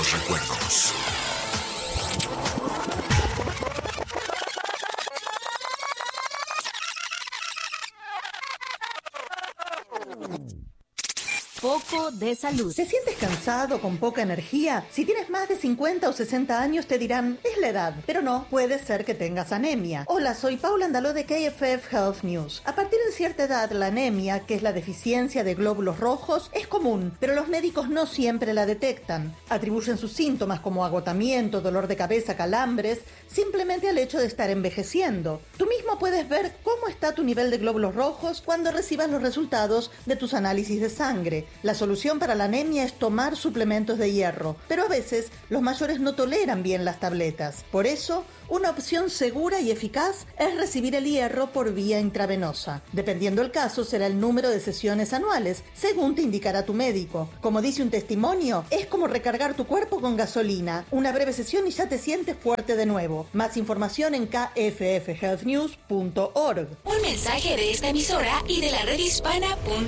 los recuerdos. Foco de salud. ¿Te sientes cansado, con poca energía? Si tienes más de 50 o 60 años te dirán, es la edad. Pero no, puede ser que tengas anemia. Hola, soy Paula Andaló de KFF Health News. A partir de cierta edad, la anemia, que es la deficiencia de glóbulos rojos, es común, pero los médicos no siempre la detectan. Atribuyen sus síntomas como agotamiento, dolor de cabeza, calambres, simplemente al hecho de estar envejeciendo. Tú mismo puedes ver cómo está tu nivel de glóbulos rojos cuando recibas los resultados de tus análisis de sangre. La solución para la anemia es tomar suplementos de hierro, pero a veces los mayores no toleran bien las tabletas. Por eso, una opción segura y eficaz es recibir el hierro por vía intravenosa. Dependiendo del caso, será el número de sesiones anuales, según te indicará tu médico. Como dice un testimonio, es como recargar tu cuerpo con gasolina. Una breve sesión y ya te sientes fuerte de nuevo. Más información en kffhealthnews.org. Un mensaje de esta emisora y de la redhispana.com.